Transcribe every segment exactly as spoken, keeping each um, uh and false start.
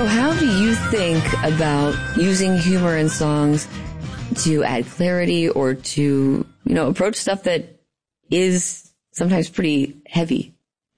So how do you think about using humor in songs to add clarity or to, you know, approach stuff that is sometimes pretty heavy?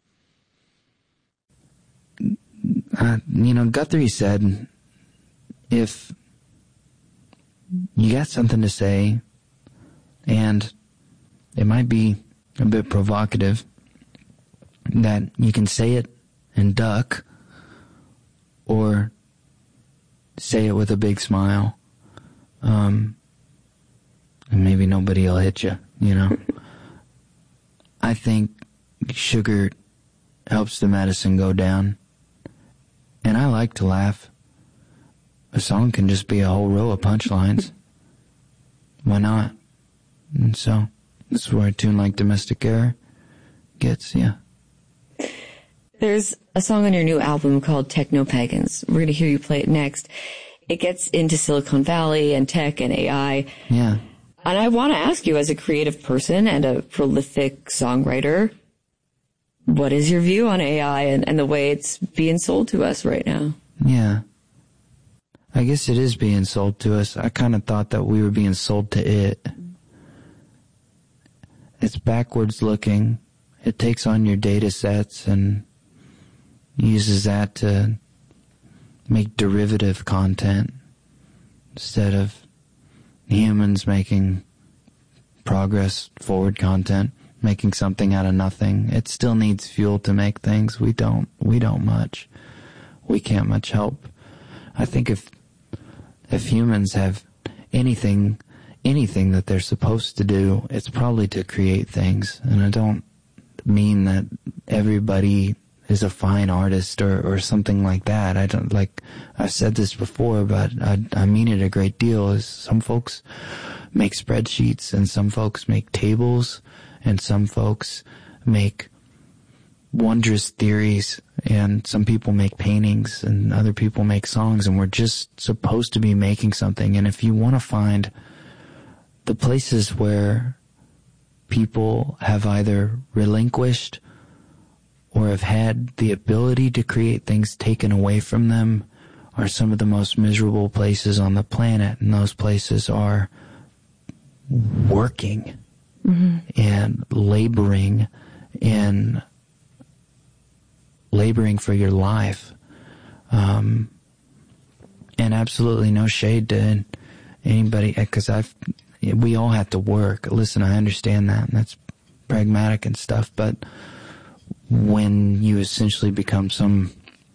Uh, you know, Guthrie said, if you got something to say and it might be a bit provocative, that you can say it and duck or say it with a big smile. Um, and maybe nobody will hit you, you know. I think sugar helps the medicine go down. And I like to laugh. A song can just be a whole row of punchlines. Why not? And so, this is where a tune like Domestic Error gets, yeah. There's a song on your new album called Techno Pagans. We're going to hear you play it next. It gets into Silicon Valley and tech and A I. Yeah. And I want to ask you, as a creative person and a prolific songwriter, what is your view on A I and, and the way it's being sold to us right now? Yeah. I guess it is being sold to us. I kind of thought that we were being sold to it. It's backwards looking. It takes on your data sets and uses that to make derivative content instead of humans making progress forward content, making something out of nothing. It still needs fuel to make things. We don't, we don't much. We can't much help. I think if, if humans have anything, anything that they're supposed to do, it's probably to create things. And I don't mean that everybody is a fine artist or, or something like that. I don't, like, I've said this before, but I, I mean it a great deal, is some folks make spreadsheets and some folks make tables and some folks make wondrous theories and some people make paintings and other people make songs, and we're just supposed to be making something. And if you want to find the places where people have either relinquished or have had the ability to create things taken away from them, are some of the most miserable places on the planet. And those places are working mm-hmm. and laboring and laboring for your life. Um, and absolutely no shade to anybody, because I've, we all have to work. Listen, I understand that, and that's pragmatic and stuff, but when you essentially become some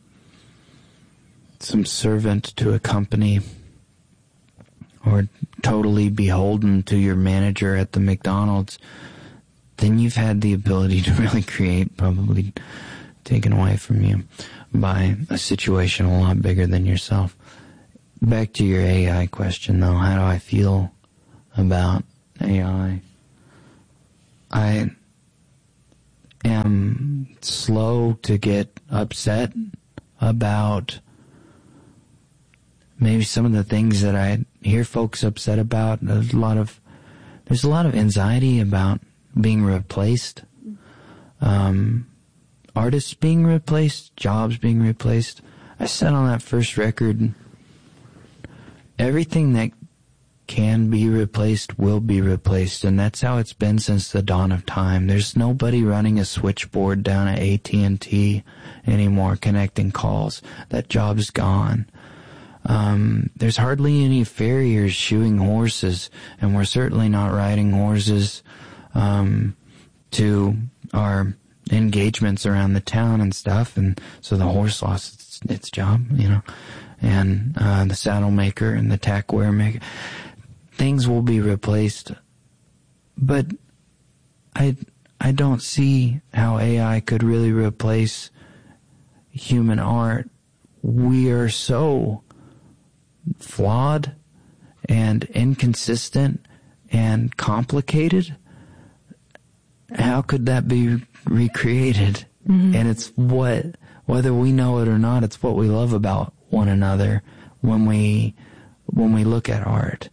some servant to a company or totally beholden to your manager at the McDonald's, then you've had the ability to really create probably taken away from you by a situation a lot bigger than yourself. Back to your A I question, though. How do I feel about A I? I am slow to get upset about maybe some of the things that I hear folks upset about. There's a lot of there's a lot of anxiety about being replaced, um, artists being replaced, jobs being replaced. I said on that first record, everything that can be replaced will be replaced, and that's how it's been since the dawn of time. There's nobody running a switchboard down at A T and T anymore connecting calls. That job's gone. Um, there's hardly any farriers shoeing horses, and we're certainly not riding horses um, to our engagements around the town and stuff, and so the horse lost its, its job, you know, and uh, the saddle maker and the tackware maker. Things will be replaced, but I I don't see how A I could really replace human art. We are so flawed and inconsistent and complicated. How could that be recreated? Mm-hmm. And it's what, whether we know it or not, it's what we love about one another when we when we look at art.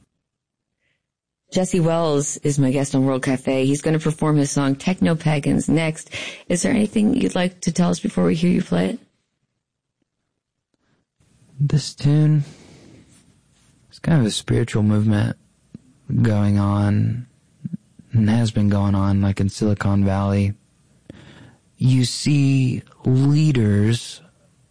Jesse Wells is my guest on World Cafe. He's going to perform his song Techno Pagans next. Is there anything you'd like to tell us before we hear you play it? this tune, it's kind of a spiritual movement going on, and has been going on, like in Silicon Valley. You see leaders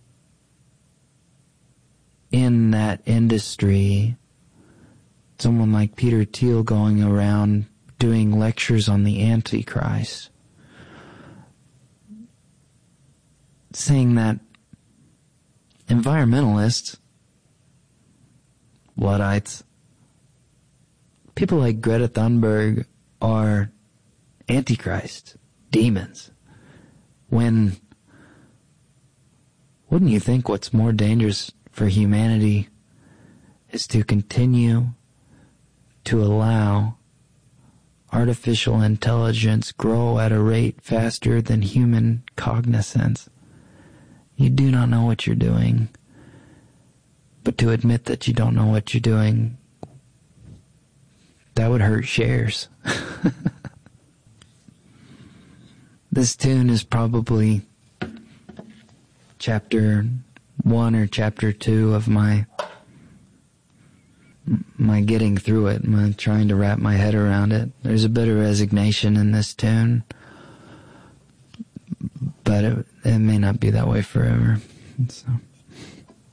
in that industry, someone like Peter Thiel going around doing lectures on the Antichrist, saying that environmentalists, Luddites, people like Greta Thunberg are Antichrist, demons. When, wouldn't you think what's more dangerous for humanity is to continue to allow artificial intelligence grow at a rate faster than human cognizance? You do not know what you're doing, but to admit that you don't know what you're doing, that would hurt shares. This tune is probably chapter one or chapter two of my my getting through it, my trying to wrap my head around it. There's a bit of resignation in this tune, but it, it may not be that way forever. So.